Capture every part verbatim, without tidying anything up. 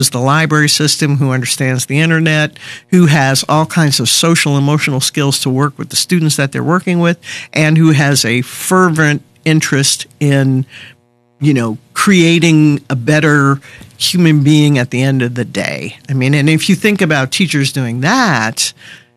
the library system, who understands the internet, who has all kinds of social, emotional skills to work with the students that they're working with, and who has a fervent interest in, you know, creating a better human being at the end of the day. I mean, and if you think about teachers doing that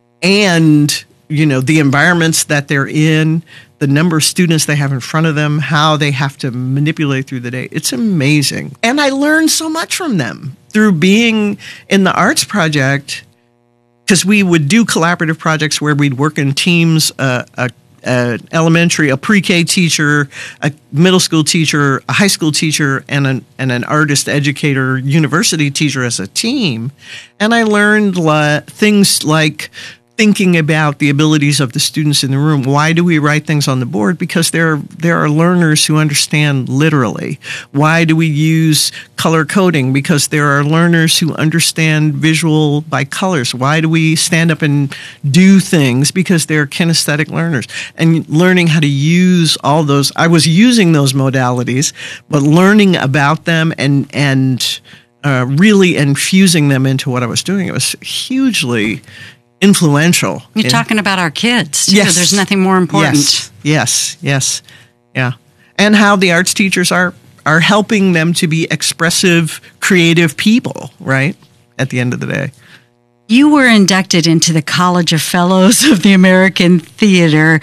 and, you know, the environments that they're in, the number of students they have in front of them, how they have to manipulate through the day, it's amazing. And I learned so much from them through being in the arts project, because we would do collaborative projects where we'd work in teams, uh, a An elementary, a pre-K teacher, a middle school teacher, a high school teacher, and an and an artist educator, university teacher as a team. And I learned la- things like thinking about the abilities of the students in the room. Why do we write things on the board? Because there, there are learners who understand literally. Why do we use color coding? Because there are learners who understand visual by colors. Why do we stand up and do things? Because they're kinesthetic learners. And learning how to use all those, I was using those modalities, but learning about them and, and uh, really infusing them into what I was doing, it was hugely influential. You're in, talking about our kids, too. Yes. There's nothing more important. Yes, yes, yes, yeah. And how the arts teachers are are helping them to be expressive, creative people, right? At the end of the day. You were inducted into the College of Fellows of the American Theater.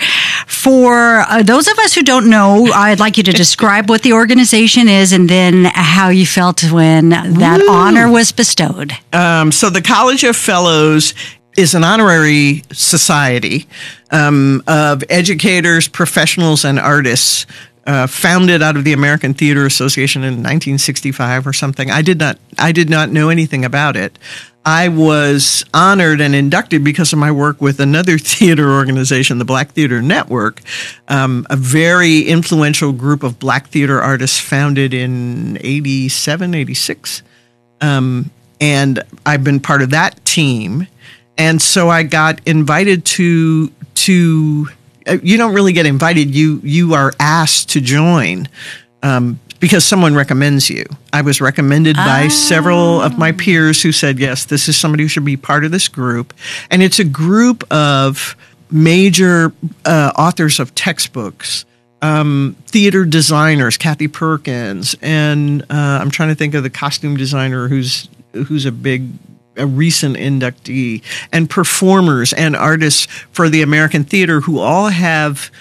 For uh, those of us who don't know, I'd like you to describe what the organization is and then how you felt when that Woo. honor was bestowed. Um, so the College of Fellows is an honorary society um, of educators, professionals, and artists, uh, founded out of the American Theater Association in nineteen sixty-five or something. I did not, I did not know anything about it. I was honored and inducted because of my work with another theater organization, the Black Theater Network, um, a very influential group of Black theater artists founded in eighty-seven, eighty-six. Um, and I've been part of that team. And so I got invited to, to uh, you don't really get invited, you you are asked to join um, because someone recommends you. I was recommended oh. by several of my peers who said, yes, this is somebody who should be part of this group. And it's a group of major uh, authors of textbooks, um, theater designers, Kathy Perkins, and uh, I'm trying to think of the costume designer who's who's a big a recent inductee, and performers and artists for the American theater who all have,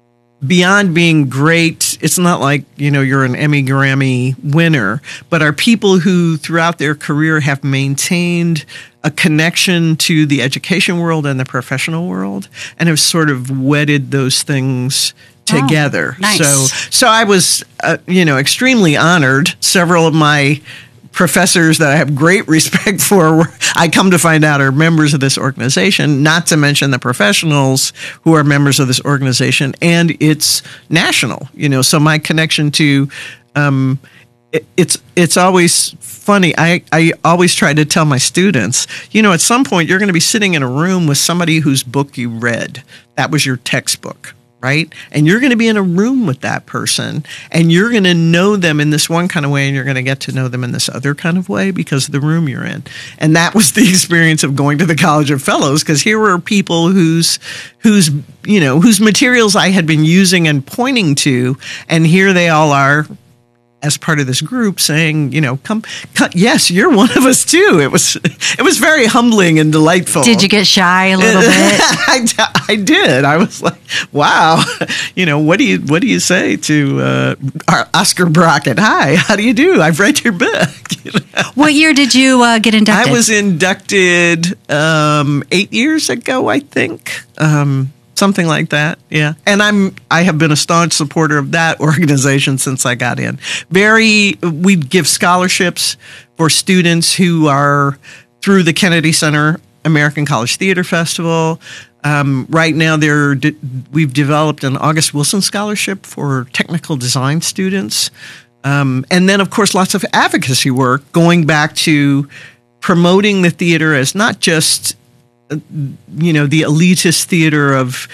beyond being great, it's not like, you know, you're an Emmy, Grammy winner, but are people who throughout their career have maintained a connection to the education world and the professional world and have sort of wedded those things together. Oh, nice. So, so I was, uh, you know, extremely honored. Several of my professors that I have great respect for, I come to find out, are members of this organization, not to mention the professionals who are members of this organization, and it's national, you know, so my connection to, um, it, it's it's always funny. I, I always try to tell my students, you know, at some point you're going to be sitting in a room with somebody whose book you read. That was your textbook. Right? And you're going to be in a room with that person, and you're going to know them in this one kind of way, and you're going to get to know them in this other kind of way because of the room you're in. And that was the experience of going to the College of Fellows, because here were people whose, whose, you know, whose materials I had been using and pointing to, and here they all are as part of this group saying, you know, come, come, yes, you're one of us too. It was, it was very humbling and delightful. Did you get shy a little bit? I, I did. I was like, wow, you know, what do you, what do you say to uh, Oscar Brockett? Hi, how do you do? I've read your book. You know? What year did you uh, get inducted? I was inducted um, eight years ago, I think. Um, Something like that, yeah. And I'm I have been a staunch supporter of that organization since I got in. Very, we give scholarships for students who are through the Kennedy Center American College Theater Festival. Um, right now, they're we've developed an August Wilson Scholarship for technical design students, um, and then of course lots of advocacy work going back to promoting the theater as not just, you know, the elitist theater of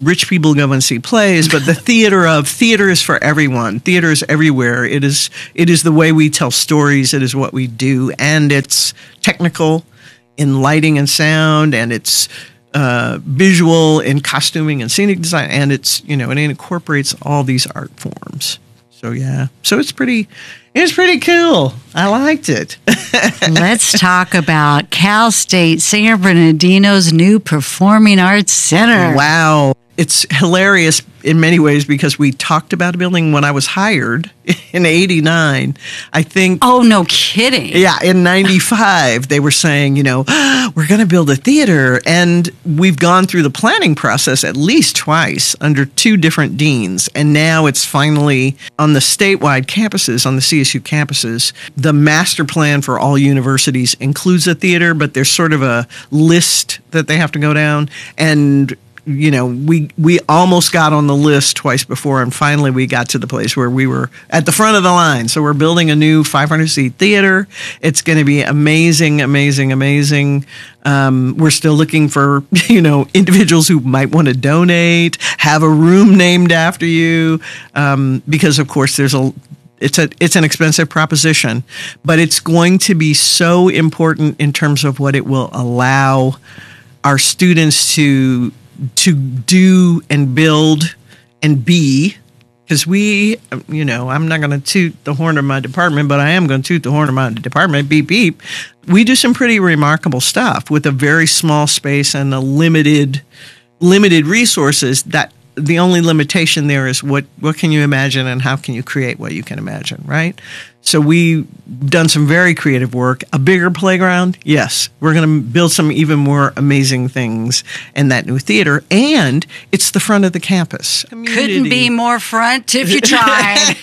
rich people go and see plays, but the theater of theater is for everyone. Theater is everywhere. It is it is the way we tell stories. It is what we do, and it's technical in lighting and sound, and it's uh, visual in costuming and scenic design, and it's you know, and it incorporates all these art forms. So yeah, so it's pretty, it's pretty cool. I liked it. Let's talk about Cal State San Bernardino's new Performing Arts Center. Wow. It's hilarious in many ways because we talked about a building when I was hired in eighty-nine. I think. Oh, no kidding. Yeah, in ninety-five, they were saying, you know, oh, we're going to build a theater. And we've gone through the planning process at least twice under two different deans. And now it's finally on the statewide campuses, on the C S U campuses. The master plan for all universities includes a theater, but there's sort of a list that they have to go down. And you know, we we almost got on the list twice before, and finally we got to the place where we were at the front of the line. So we're building a new five hundred seat theater. It's going to be amazing, amazing, amazing. Um, we're still looking for, you know, individuals who might want to donate, have a room named after you, um, because, of course, there's a It's a it's an expensive proposition, but it's going to be so important in terms of what it will allow our students to to do and build and be, because we, you know, I'm not going to toot the horn of my department, but I am going to toot the horn of my department, beep, beep. We do some pretty remarkable stuff with a very small space and a limited, limited resources. That the only limitation there is what, what can you imagine and how can you create what you can imagine, right? So we've done some very creative work. A bigger playground, yes. We're going to build some even more amazing things in that new theater, and it's the front of the campus. Community. Couldn't be more front if you tried.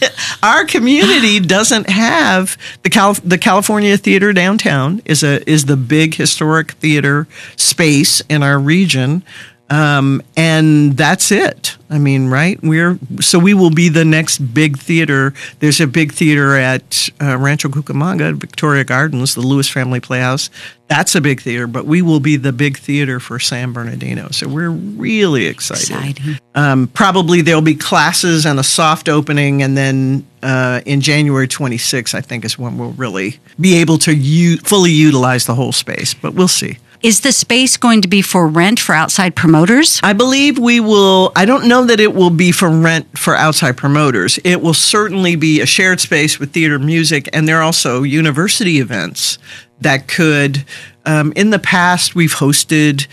Our community doesn't have the Cal- the California Theater downtown is a is the big historic theater space in our region. Um, and that's it. I mean, right? We're so we will be the next big theater. There's a big theater at uh, Rancho Cucamonga, Victoria Gardens, the Lewis Family Playhouse. That's a big theater, but we will be the big theater for San Bernardino. So we're really excited. Exciting. Um, probably there'll be classes and a soft opening, and then uh, in January twenty-sixth, I think, is when we'll really be able to u- fully utilize the whole space. But we'll see. Is the space going to be for rent for outside promoters? I believe we will. I don't know that it will be for rent for outside promoters. It will certainly be a shared space with theater, music, and there are also university events that could. Um, in the past, we've hosted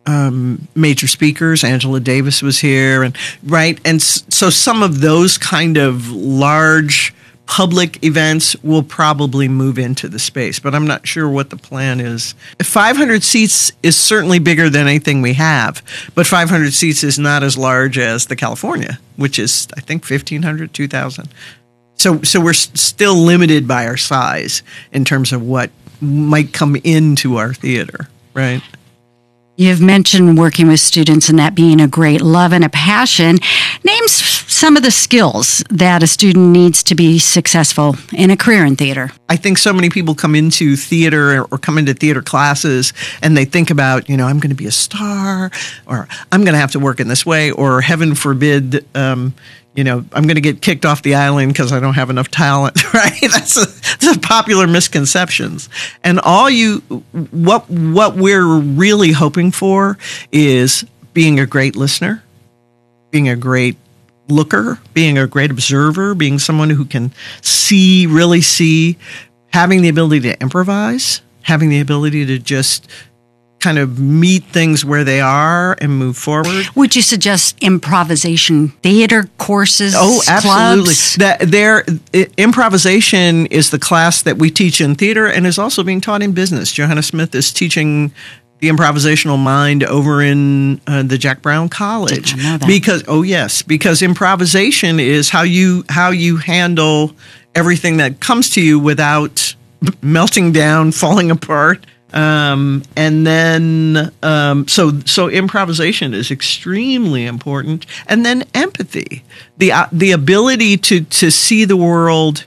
um, major speakers. Angela Davis was here, and right, and so some of those kind of large public events will probably move into the space, but I'm not sure what the plan is. five hundred seats is certainly bigger than anything we have, but five hundred seats is not as large as the California, which is, I think, fifteen hundred, two thousand. So, so we're still limited by our size in terms of what might come into our theater, right? You've mentioned working with students and that being a great love and a passion. Name some of the skills that a student needs to be successful in a career in theater. I think so many people come into theater or come into theater classes and they think about, you know, I'm going to be a star, or I'm going to have to work in this way, or heaven forbid, um, you know, I'm going to get kicked off the island because I don't have enough talent, right? That's a, that's a popular misconceptions. And all you, what what we're really hoping for is being a great listener, being a great looker, being a great observer, being someone who can see, really see, having the ability to improvise, having the ability to just kind of meet things where they are and move forward. Would you suggest improvisation theater courses? Oh, absolutely. Clubs? That there, I, improvisation is the class that we teach in theater and is also being taught in business. Johanna Smith is teaching the improvisational mind over in uh, the Jack Brown College. Did I know that? Because oh yes, because improvisation is how you how you handle everything that comes to you without melting down, falling apart. Um, and then, um, so, so improvisation is extremely important. And then empathy, the, uh, the ability to, to see the world.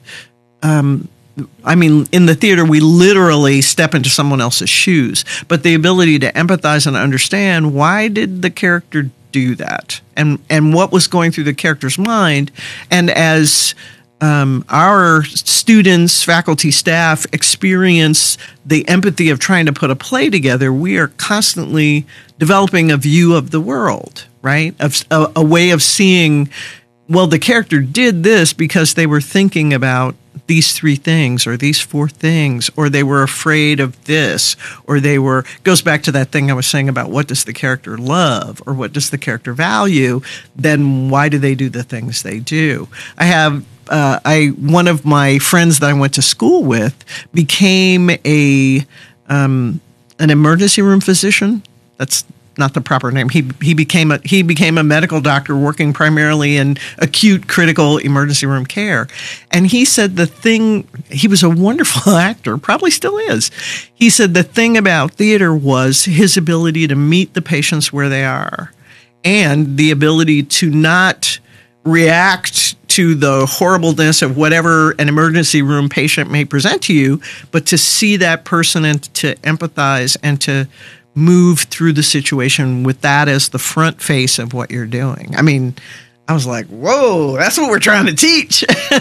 Um, I mean, in the theater, we literally step into someone else's shoes, but the ability to empathize and understand, why did the character do that, and and what was going through the character's mind. And as um, our students, faculty, staff experience the empathy of trying to put a play together, we are constantly developing a view of the world, right? Of a, a way of seeing, well, the character did this because they were thinking about these three things or these four things, or they were afraid of this, or they were, goes back to that thing I was saying about what does the character love or what does the character value, then why do they do the things they do? I have, uh, I, one of my friends that I went to school with became a, um, an emergency room physician. That's not the proper name. He he became a he became a medical doctor working primarily in acute critical emergency room care. And he said the thing, he was a wonderful actor, probably still is. He said the thing about theater was his ability to meet the patients where they are and the ability to not react to the horribleness of whatever an emergency room patient may present to you, but to see that person and to empathize and to move through the situation with that as the front face of what you're doing. I mean, I was like, whoa, that's what we're trying to teach.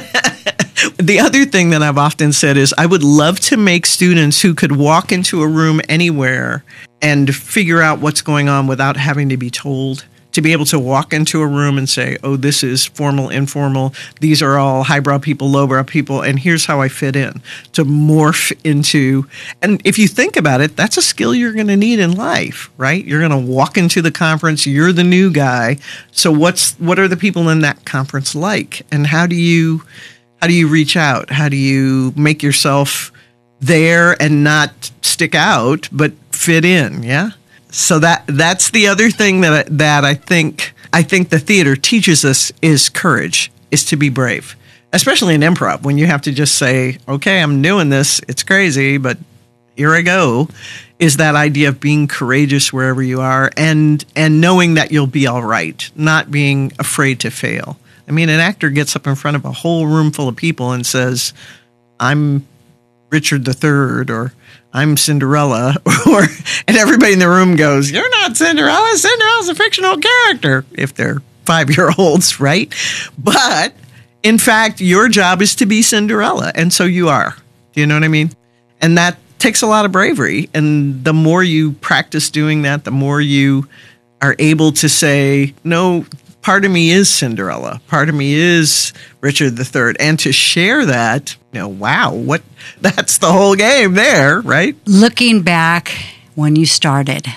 The other thing that I've often said is I would love to make students who could walk into a room anywhere and figure out what's going on without having to be told. To be able to walk into a room and say, oh, this is formal, informal. These are all highbrow people, lowbrow people, and here's how I fit in. To morph into, and if you think about it, that's a skill you're going to need in life, right? You're going to walk into the conference. You're the new guy. So what's what are the people in that conference like? And how do you how do you reach out? How do you make yourself there and not stick out, but fit in? Yeah. So that that's the other thing that I, that I think I think the theater teaches us is courage, is to be brave, especially in improv when you have to just say, okay, I'm doing this. It's crazy, but here I go. Is that idea of being courageous wherever you are and and knowing that you'll be all right, not being afraid to fail. I mean, an actor gets up in front of a whole room full of people and says, I'm Richard the Third, or I'm Cinderella, or and everybody in the room goes, you're not Cinderella. Cinderella's a fictional character, if they're five-year-olds, right? But, in fact, your job is to be Cinderella, and so you are. Do you know what I mean? And that takes a lot of bravery, and the more you practice doing that, the more you are able to say, no, part of me is Cinderella. Part of me is Richard the Third. And to share that, you know, wow, what that's the whole game there, right? Looking back when you started,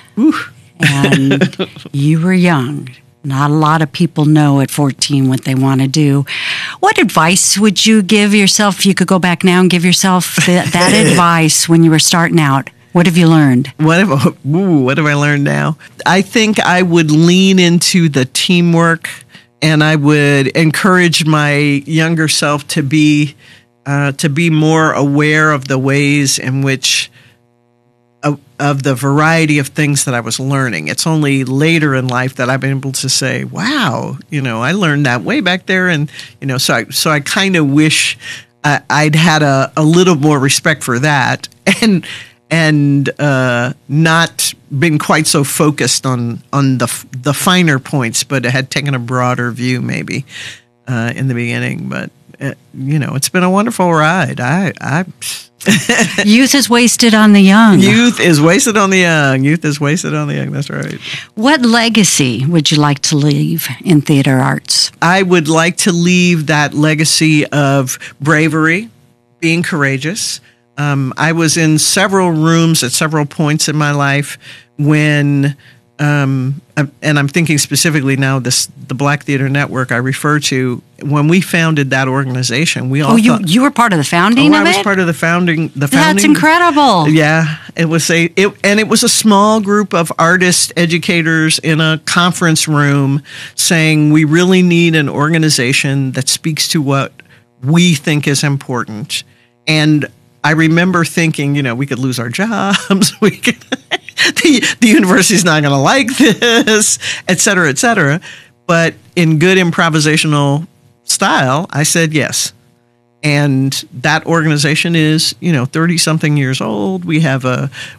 and you were young. Not a lot of people know at fourteen what they want to do. What advice would you give yourself if you could go back now and give yourself th- that advice when you were starting out? What have you learned? What have, ooh, what have I learned now? I think I would lean into the teamwork, and I would encourage my younger self to be uh, to be more aware of the ways in which of, of the variety of things that I was learning. It's only later in life that I've been able to say, "Wow, you know, I learned that way back there," and you know, so I, so I kind of wish uh, I'd had a, a little more respect for that, and. and uh, not been quite so focused on on the the finer points, but had taken a broader view maybe uh, in the beginning. But uh, you know, it's been a wonderful ride. I, I Youth is wasted on the young. Youth is wasted on the young. Youth is wasted on the young. That's right. What legacy would you like to leave in theater arts? I would like to leave that legacy of bravery, being courageous. Um, I was in several rooms at several points in my life when, um, and I'm thinking specifically now, this the Black Theater Network I refer to. When we founded that organization, we all oh, you thought, you were part of the founding oh, of I was it? part of the founding. The founding. That's incredible. Yeah, it was a it, and it was a small group of artists, educators in a conference room saying we really need an organization that speaks to what we think is important. And I remember thinking, you know, we could lose our jobs. We could, the, the university's not going to like this, et cetera, et cetera. But in good improvisational style, I said yes. And that organization is, you know, thirty-something years old. We have a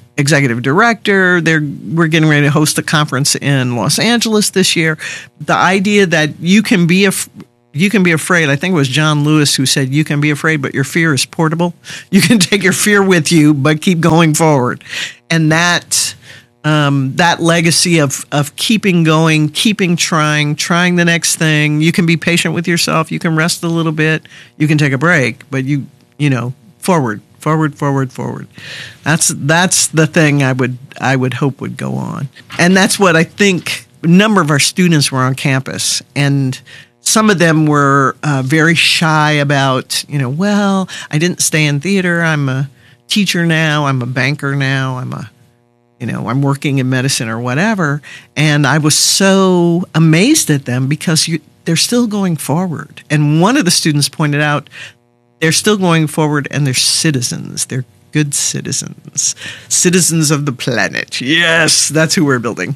executive director. They're we're getting ready to host a conference in Los Angeles this year. The idea that you can be a you can be afraid. I think it was John Lewis who said, "You can be afraid, but your fear is portable. You can take your fear with you, but keep going forward." And that um, that legacy of of keeping going, keeping trying, trying the next thing. You can be patient with yourself. You can rest a little bit. You can take a break, but you you know forward. Forward, forward, forward. That's that's the thing I would I would hope would go on, and that's what I think. A number of our students were on campus, and some of them were uh, very shy about, you know, well, I didn't stay in theater. I'm a teacher now. I'm a banker now. I'm a, you know, I'm working in medicine or whatever. And I was so amazed at them because you, they're still going forward. And one of the students pointed out, they're still going forward and they're citizens. They're good citizens. Citizens of the planet. Yes, that's who we're building.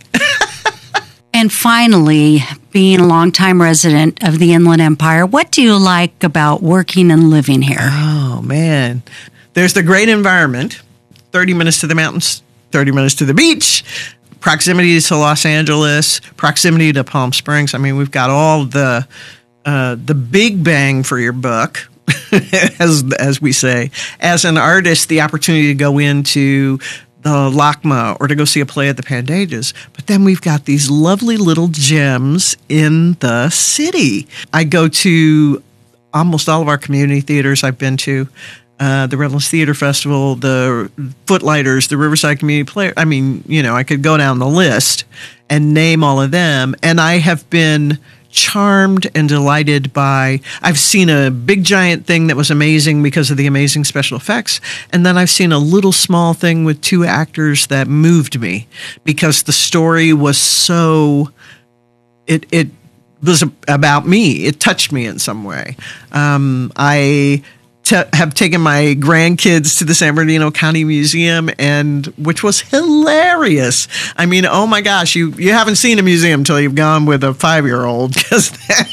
And finally, being a longtime resident of the Inland Empire, what do you like about working and living here? Oh, man. There's the great environment, thirty minutes to the mountains, thirty minutes to the beach, proximity to Los Angeles, proximity to Palm Springs. I mean, we've got all the uh, the big bang for your buck. as as we say, as an artist, the opportunity to go into the LACMA or to go see a play at the Pantages. But then we've got these lovely little gems in the city. I go to almost all of our community theaters I've been to. Uh, the Redlands Theater Festival, the Footlighters, the Riverside Community Play. I mean, you know, I could go down the list and name all of them. And I have been charmed and delighted by, I've seen a big giant thing that was amazing because of the amazing special effects. And then I've seen a little small thing with two actors that moved me because the story was so, it, it was about me. It touched me in some way. Um, I T- have taken my grandkids to the San Bernardino County Museum, and which was hilarious. I mean, oh my gosh, you, you haven't seen a museum until you've gone with a five-year-old. Because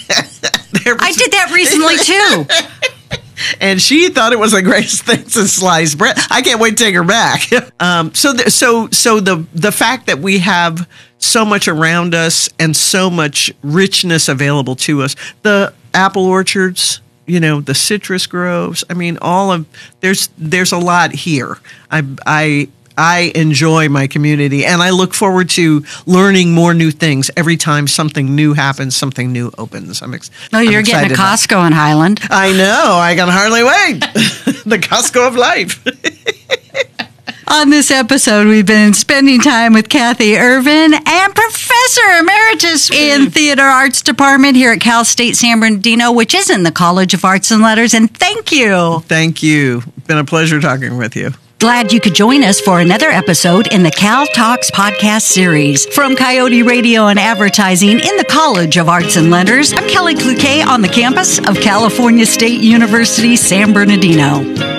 I did that recently too. And she thought it was the greatest thing since sliced bread. I can't wait to take her back. Um, so, the, so, so the the fact that we have so much around us and so much richness available to us, the apple orchards, you know, the citrus groves. I mean, all of there's there's a lot here. I I I enjoy my community, and I look forward to learning more new things every time something new happens, something new opens. I'm, ex- oh, you're I'm getting a Costco about. in Highland. I know. I can hardly wait. The Costco of life. On this episode, we've been spending time with Kathy Ervin and Professor Emeritus in Theater Arts Department here at Cal State San Bernardino, which is in the College of Arts and Letters. And thank you. Thank you. It's been a pleasure talking with you. Glad you could join us for another episode in the Cal Talks podcast series. From Coyote Radio and Advertising in the College of Arts and Letters, I'm Kelly Cloquet on the campus of California State University, San Bernardino.